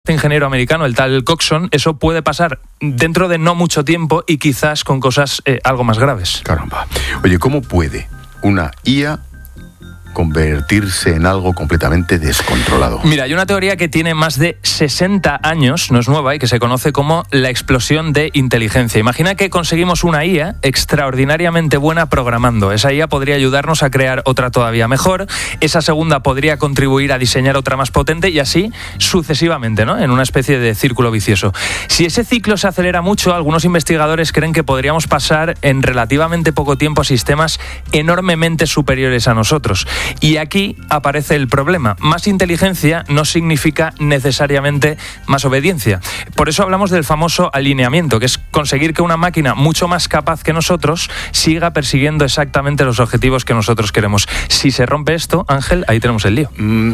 ingeniero americano, el tal Coxon, eso puede pasar dentro de no mucho tiempo y quizás con cosas algo más graves. Caramba. Oye, ¿cómo puede una IA convertirse en algo completamente descontrolado? Mira, hay una teoría que tiene más de 60 años, no es nueva, y que se conoce como la explosión de inteligencia. Imagina que conseguimos una IA extraordinariamente buena programando. Esa IA podría ayudarnos a crear otra todavía mejor, esa segunda podría contribuir a diseñar otra más potente y así sucesivamente, ¿no? En una especie de círculo vicioso. Si ese ciclo se acelera mucho, algunos investigadores creen que podríamos pasar en relativamente poco tiempo a sistemas enormemente superiores a nosotros. Y aquí aparece el problema. Más inteligencia no significa necesariamente más obediencia. Por eso hablamos del famoso alineamiento, que es conseguir que una máquina mucho más capaz que nosotros siga persiguiendo exactamente los objetivos que nosotros queremos. Si se rompe esto, Ángel, ahí tenemos el lío.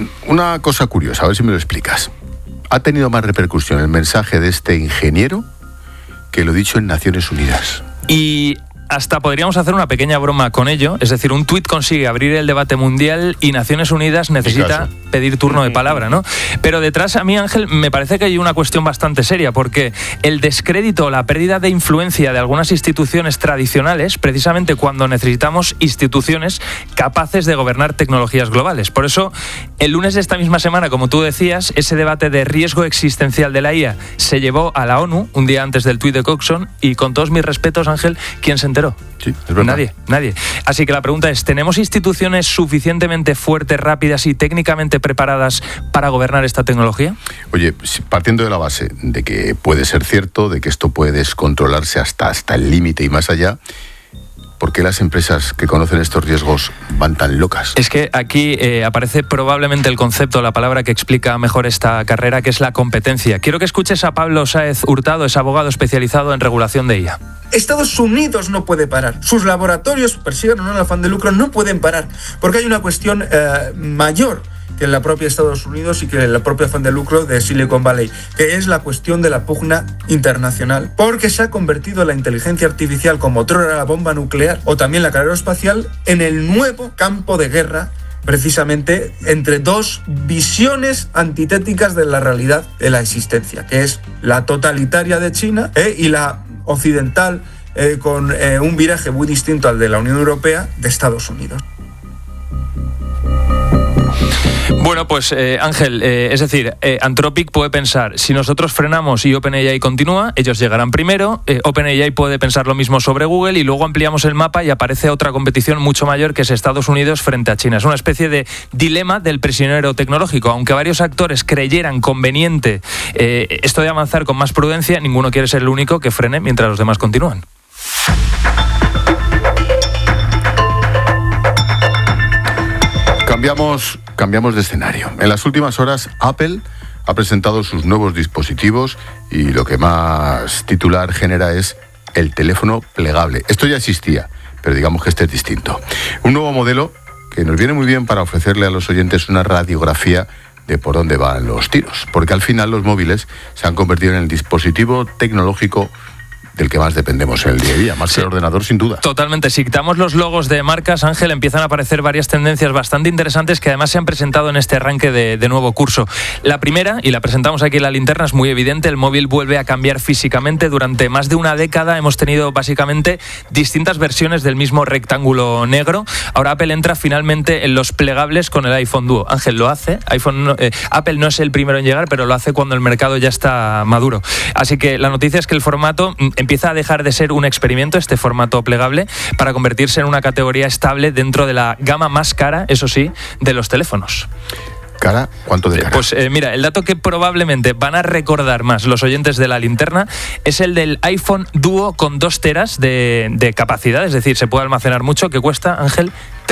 Una cosa curiosa, a ver si me lo explicas. ¿Ha tenido más repercusión el mensaje de este ingeniero que lo dicho en Naciones Unidas? Y hasta podríamos hacer una pequeña broma con ello, es decir, un tuit consigue abrir el debate mundial y Naciones Unidas necesita pedir turno de palabra, ¿no? Pero detrás, a mí, Ángel, me parece que hay una cuestión bastante seria, porque el descrédito, la pérdida de influencia de algunas instituciones tradicionales, precisamente cuando necesitamos instituciones capaces de gobernar tecnologías globales. Por eso, el lunes de esta misma semana, como tú decías, ese debate de riesgo existencial de la IA se llevó a la ONU, un día antes del tuit de Coxon, y con todos mis respetos, Ángel, ¿quién se enteró? Sí, es verdad. Nadie. Así que la pregunta es, ¿tenemos instituciones suficientemente fuertes, rápidas y técnicamente preparadas para gobernar esta tecnología? Oye, partiendo de la base de que puede ser cierto, de que esto puede descontrolarse hasta el límite y más allá, ¿por qué las empresas que conocen estos riesgos van tan locas? Es que aquí aparece probablemente el concepto, la palabra que explica mejor esta carrera, que es la competencia. Quiero que escuches a Pablo Sáez Hurtado, es abogado especializado en regulación de IA. Estados Unidos no puede parar. Sus laboratorios, persigan o no el afán de lucro, no pueden parar. Porque hay una cuestión mayor que en la propia Estados Unidos y que en la propia afán de lucro de Silicon Valley, que es la cuestión de la pugna internacional. Porque se ha convertido la inteligencia artificial, como otro era la bomba nuclear o también la carrera espacial, en el nuevo campo de guerra, precisamente entre dos visiones antitéticas de la realidad de la existencia, que es la totalitaria de China y la occidental con un viraje muy distinto al de la Unión Europea de Estados Unidos. Bueno, pues Ángel, es decir, Anthropic puede pensar, si nosotros frenamos y OpenAI continúa, ellos llegarán primero, OpenAI puede pensar lo mismo sobre Google y luego ampliamos el mapa y aparece otra competición mucho mayor que es Estados Unidos frente a China. Es una especie de dilema del prisionero tecnológico. Aunque varios actores creyeran conveniente esto de avanzar con más prudencia, ninguno quiere ser el único que frene mientras los demás continúan. Cambiamos de escenario. En las últimas horas, Apple ha presentado sus nuevos dispositivos y lo que más titular genera es el teléfono plegable. Esto ya existía, pero digamos que este es distinto. Un nuevo modelo que nos viene muy bien para ofrecerle a los oyentes una radiografía de por dónde van los tiros, porque al final los móviles se han convertido en el dispositivo tecnológico del que más dependemos en el día a día, más que el ordenador, sin duda. Totalmente. Si quitamos los logos de marcas, Ángel, empiezan a aparecer varias tendencias bastante interesantes que además se han presentado en este arranque de nuevo curso. La primera, y la presentamos aquí en la linterna, es muy evidente, el móvil vuelve a cambiar físicamente. Durante más de una década hemos tenido básicamente distintas versiones del mismo rectángulo negro. Ahora Apple entra finalmente en los plegables con el iPhone Duo. Ángel, lo hace. Apple no es el primero en llegar, pero lo hace cuando el mercado ya está maduro. Así que la noticia es que el formato empieza a dejar de ser un experimento, este formato plegable, para convertirse en una categoría estable dentro de la gama más cara, eso sí, de los teléfonos. ¿Cara? ¿Cuánto de cara? Pues mira, el dato que probablemente van a recordar más los oyentes de la linterna es el del iPhone Duo con 2 teras de capacidad, es decir, se puede almacenar mucho, que cuesta, Ángel,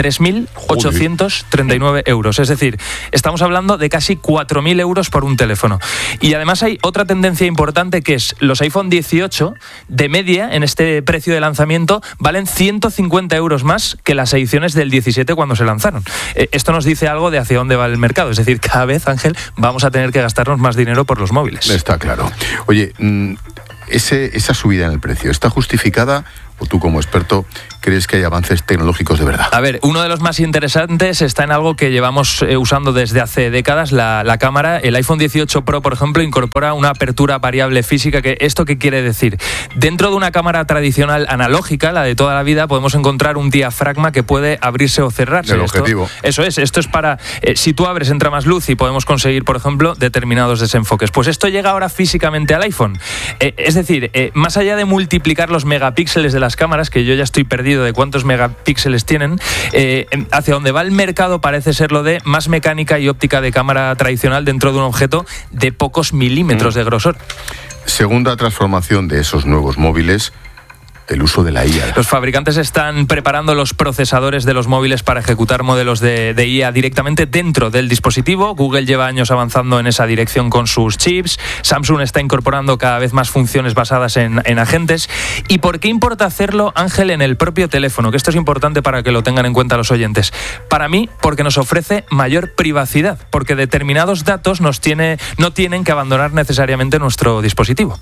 3.839 euros. Es decir, estamos hablando de casi 4.000 euros por un teléfono. Y además hay otra tendencia importante, que es los iPhone 18, de media, en este precio de lanzamiento, valen 150 euros más que las ediciones del 17 cuando se lanzaron. Esto nos dice algo de hacia dónde va el mercado. Es decir, cada vez, Ángel, vamos a tener que gastarnos más dinero por los móviles. Está claro. Oye, esa subida en el precio, ¿está justificada o tú como experto, crees que hay avances tecnológicos de verdad? A ver, uno de los más interesantes está en algo que llevamos usando desde hace décadas, la cámara. El iPhone 18 Pro, por ejemplo, incorpora una apertura variable física. ¿Esto qué quiere decir? Dentro de una cámara tradicional analógica, la de toda la vida, podemos encontrar un diafragma que puede abrirse o cerrarse. El objetivo. Esto es para, si tú abres entra más luz y podemos conseguir, por ejemplo, determinados desenfoques. Pues esto llega ahora físicamente al iPhone. Es decir, más allá de multiplicar los megapíxeles de las cámaras, que yo ya estoy perdido de cuántos megapíxeles tienen, hacia donde va el mercado parece ser lo de más mecánica y óptica de cámara tradicional dentro de un objeto de pocos milímetros de grosor. Segunda transformación de esos nuevos móviles, el uso de la IA. Los fabricantes están preparando los procesadores de los móviles para ejecutar modelos de IA directamente dentro del dispositivo. Google lleva años avanzando en esa dirección con sus chips. Samsung está incorporando cada vez más funciones basadas en agentes. ¿Y por qué importa hacerlo, Ángel, en el propio teléfono? Que esto es importante para que lo tengan en cuenta los oyentes. Para mí, porque nos ofrece mayor privacidad, porque determinados datos no tienen que abandonar necesariamente nuestro dispositivo.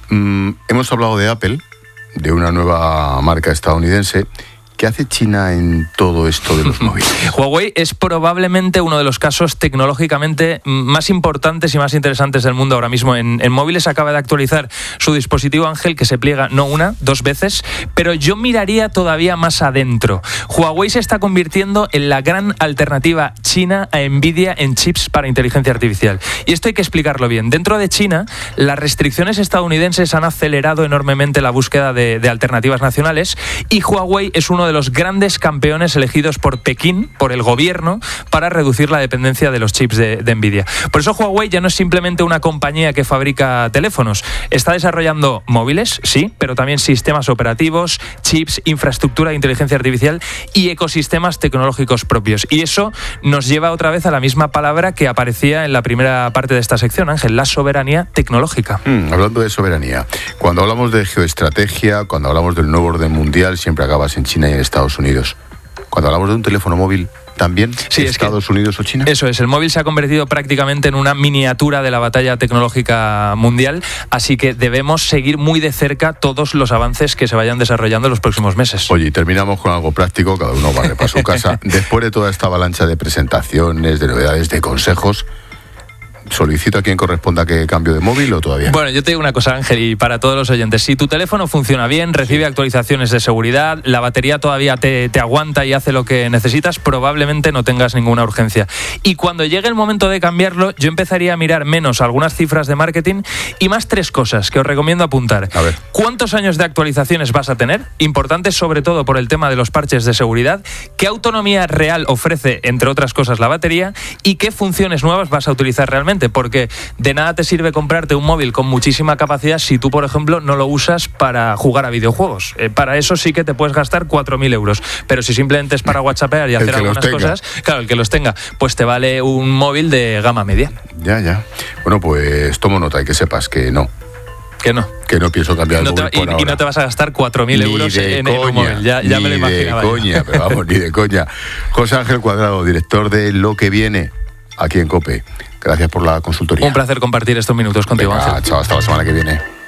Hemos hablado de Apple, de una nueva marca estadounidense. ¿Qué hace China en todo esto de los móviles? Huawei es probablemente uno de los casos tecnológicamente más importantes y más interesantes del mundo ahora mismo. En móviles acaba de actualizar su dispositivo, Ángel, que se pliega no una, dos veces, pero yo miraría todavía más adentro. Huawei se está convirtiendo en la gran alternativa china a Nvidia en chips para inteligencia artificial. Y esto hay que explicarlo bien. Dentro de China, las restricciones estadounidenses han acelerado enormemente la búsqueda de alternativas nacionales, y Huawei es uno de los grandes campeones elegidos por Pekín, por el gobierno, para reducir la dependencia de los chips de Nvidia. Por eso Huawei ya no es simplemente una compañía que fabrica teléfonos. Está desarrollando móviles, sí, pero también sistemas operativos, chips, infraestructura de inteligencia artificial y ecosistemas tecnológicos propios. Y eso nos lleva otra vez a la misma palabra que aparecía en la primera parte de esta sección, Ángel, la soberanía tecnológica. Hablando de soberanía, cuando hablamos de geoestrategia, cuando hablamos del nuevo orden mundial, siempre acabas en China y en Estados Unidos. Cuando hablamos de un teléfono móvil, ¿también sí, Estados Unidos o China? Eso es, el móvil se ha convertido prácticamente en una miniatura de la batalla tecnológica mundial, así que debemos seguir muy de cerca todos los avances que se vayan desarrollando en los próximos meses. Oye, y terminamos con algo práctico, cada uno va para su casa. Después de toda esta avalancha de presentaciones, de novedades, de consejos, ¿solicito a quien corresponda que cambio de móvil o todavía? Bueno, yo te digo una cosa, Ángel, y para todos los oyentes. Si tu teléfono funciona bien, recibe actualizaciones de seguridad, la batería todavía te aguanta y hace lo que necesitas, probablemente no tengas ninguna urgencia. Y cuando llegue el momento de cambiarlo, yo empezaría a mirar menos algunas cifras de marketing y más tres cosas que os recomiendo apuntar. A ver. ¿Cuántos años de actualizaciones vas a tener? Importante sobre todo por el tema de los parches de seguridad. ¿Qué autonomía real ofrece, entre otras cosas, la batería? ¿Y qué funciones nuevas vas a utilizar realmente? Porque de nada te sirve comprarte un móvil con muchísima capacidad si tú, por ejemplo, no lo usas para jugar a videojuegos. Para eso sí que te puedes gastar 4.000 euros. Pero si simplemente es para WhatsAppear y hacer algunas cosas, claro, el que los tenga, pues te vale un móvil de gama media. Ya. Bueno, pues tomo nota y que sepas que no. Que no. Que no pienso cambiar el móvil por ahora. Y no te vas a gastar 4.000 euros en un móvil. Ya me lo imaginaba. Ni de coña, pero vamos, ni de coña. José Ángel Cuadrado, director de Lo que Viene, aquí en COPE. Gracias por la consultoría. Un placer compartir estos minutos contigo, Venga, Ángel. chao, hasta la semana que viene.